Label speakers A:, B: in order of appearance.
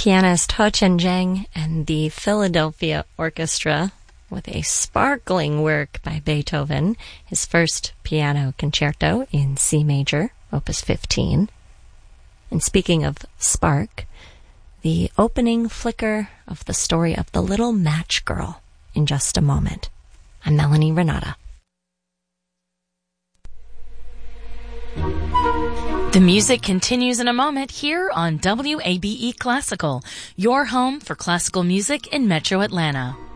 A: Pianist Ho Chen-jang and the Philadelphia Orchestra with a sparkling work by Beethoven, his first piano concerto in C major, Opus 15. And speaking of spark, the opening flicker of the story of the Little Match Girl in just a moment. I'm Melanie Renata.
B: The music continues in a moment here on WABE Classical, your home for classical music in Metro Atlanta.